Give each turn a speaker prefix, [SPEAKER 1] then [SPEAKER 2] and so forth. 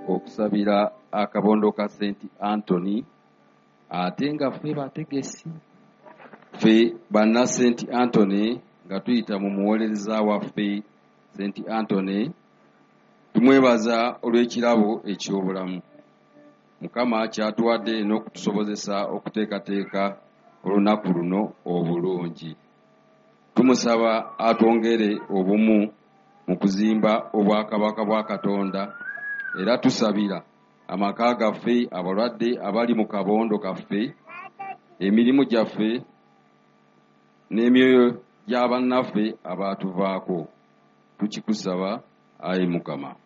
[SPEAKER 1] okusabira akabondo ka St. Anthony ate nga ffe bategesi ffe banna St. Anthony nga tuyita mu muwolereza waffe St. Anthony tumwebaza olw'ekirabo eky'obulamu Mukama kyatuwadde n'okutusobozesa okuteekateeka olunaku luno obulungi. Tumusaba atwongere obumu mu kuzimba obwakabaka bwa Katonda era tusabira amaka gaffe abalwadde abali mu kabondo kaffe emirimu gyaffe n'emyoyo gy'abannaffe abaatuvaako tukikusaba ayi Mukama.